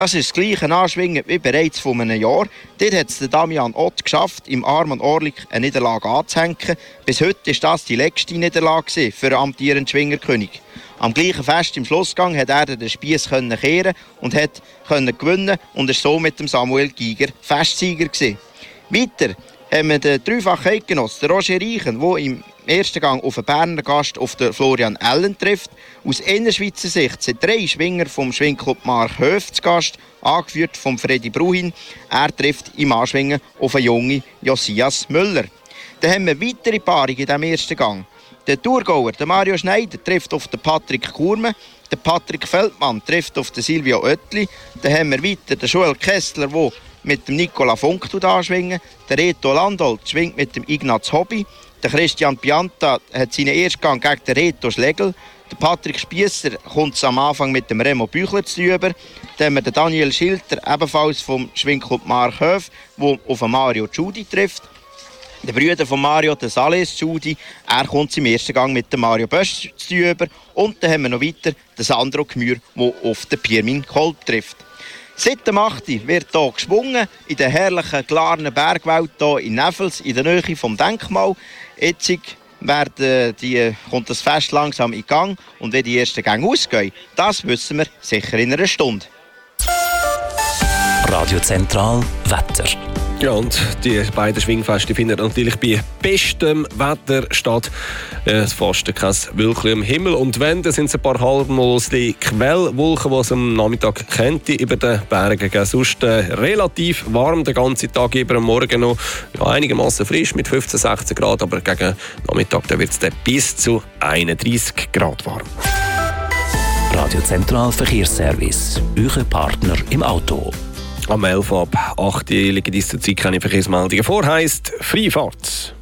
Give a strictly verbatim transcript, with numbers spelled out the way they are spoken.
Das ist das gleiche Anschwingen wie bereits vor einem Jahr. Dort hat es Damian Ott geschafft, im Armen Orlik eine Niederlage anzuhängen. Bis heute war das die letzte Niederlage für den amtierenden Schwingerkönig. Am gleichen Fest im Schlussgang konnte er den Spiess kehren und hat gewinnen und ist so mit dem Samuel Giger Festsieger gewesen. Weiter haben wir den dreifachen Eidgenossen, Roger Reichen, der im ersten Gang auf einen Berner Gast auf den Florian Ellen trifft. Aus Innerschweizer Sicht sind drei Schwinger vom Schwingclub Markhöf zu Gast, angeführt von Freddy Bruhin. Er trifft im Anschwingen auf einen jungen Josias Müller. Dann haben wir weitere Paarungen in diesem ersten Gang. Der Thurgauer, der Mario Schneider, trifft auf den Patrick Kurme. Der Patrick Feldmann trifft auf den Silvio Oetli. Dann haben wir weiter den Joel Kessler, der mit dem Nicola Funk anschwingen. Der Reto Landolt schwingt mit dem Ignaz Hobby. Der Christian Pianta hat seinen Erstgang gegen den Reto Schlegel. Der Patrick Spiesser kommt am Anfang mit dem Remo Büchler zu über. Dann haben wir den Daniel Schilter, ebenfalls vom Schwingclub Markhöf, der auf Mario Giudi trifft. Der Brüder von Mario, der Sales Giudi, er kommt im ersten Gang mit dem Mario Bösch zu über. Und dann haben wir noch weiter den Sandro Gmür, der auf den Pirmin Kolb trifft. Seit dem acht wird hier geschwungen, in der herrlichen, klaren Bergwelt hier in Neffels, in der Nähe vom Denkmal. Jetzt werden die, kommt das Fest langsam in Gang und wie die ersten Gänge ausgehen, das wissen wir sicher in einer Stunde. Radio Zentral Wetter. Ja, und die beiden Schwingfeste finden natürlich bei bestem Wetter statt. Es fast kein Wölkchen am Himmel. Und wenn, dann sind es ein paar harmlose Quellwolken, die es am Nachmittag könnte über den Bergen geben. Sonst äh, relativ warm den ganzen Tag über, am Morgen noch ja, einigermaßen frisch mit fünfzehn, sechzehn Grad, aber gegen Nachmittag wird es dann bis zu einunddreissig Grad warm. Radio Zentral Verkehrsservice, euer Partner im Auto. Am elf ab acht liegen diese Zeit keine Verkehrsmeldungen vor, heisst Freifahrt.